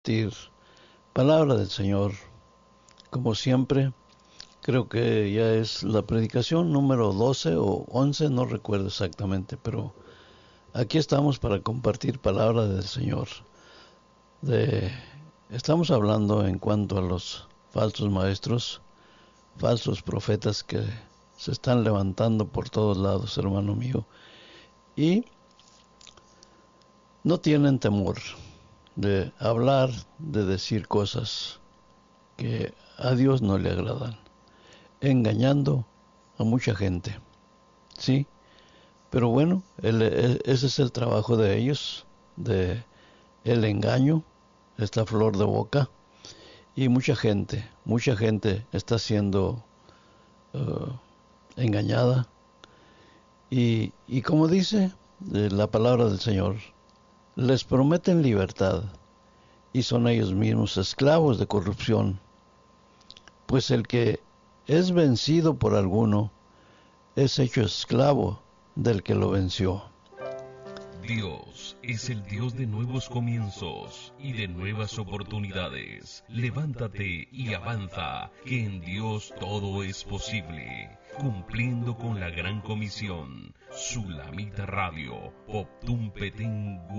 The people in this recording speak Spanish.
compartir palabra del Señor. Como siempre, creo que ya es la predicación número 12 o 11, no recuerdo exactamente, pero aquí estamos para compartir palabra del Señor. De, estamos hablando en cuanto a los falsos maestros, falsos profetas que se están levantando por todos lados, hermano mío, y no tienen temor de hablar, de decir cosas que a Dios no le agradan, engañando a mucha gente, ¿sí? Pero bueno, ese es el trabajo de ellos, de el engaño, esta flor de boca, y mucha gente está siendo uh, engañada, y como dice la palabra del Señor, les prometen libertad, y son ellos mismos esclavos de corrupción, pues el que es vencido por alguno, es hecho esclavo del que lo venció. Dios es el Dios de nuevos comienzos y de nuevas oportunidades. Levántate y avanza, que en Dios todo es posible. Cumpliendo con la gran comisión, Sulamita Radio, Poptum Petén